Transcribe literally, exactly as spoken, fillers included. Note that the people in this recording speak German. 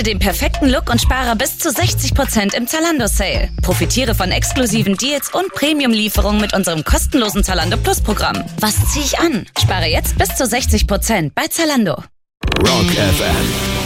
den perfekten Look und spare bis zu sechzig Prozent im Zalando-Sale. Profitiere von exklusiven Deals und Premium-Lieferungen mit unserem kostenlosen Zalando Plus-Programm. Was ziehe ich an? Spare jetzt bis zu sechzig Prozent bei Zalando. Rock F M.